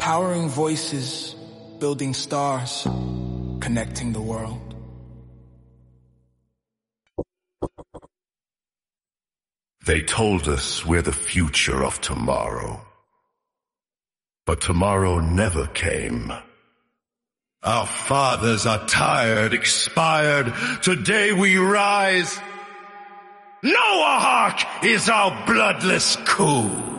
empowering voices, building stars, connecting the world. They told us we're the future of tomorrow. But tomorrow never came. Our fathers are tired, expired. Today we rise. Noahawk is our bloodless coup.